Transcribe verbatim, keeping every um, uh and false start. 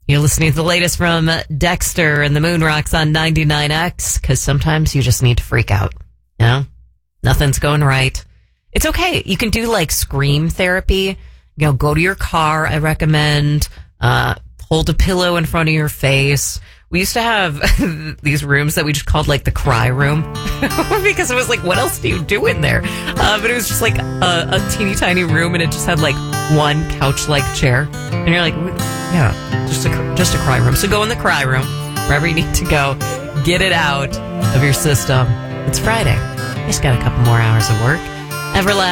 You're listening to the latest from Dexter and the Moon Rocks on ninety-nine X, because sometimes you just need to freak out. You know? Nothing's going right. It's okay. You can do like scream therapy. You know, go to your car, I recommend. Uh, hold a pillow in front of your face. We used to have these rooms that we just called like the cry room because it was like, what else do you do in there? Uh, but it was just like a, a teeny tiny room and it just had like one couch-like chair. And you're like, yeah, just a, just a cry room. So go in the cry room, wherever you need to go, get it out of your system. It's Friday. You just got a couple more hours of work. Everlast.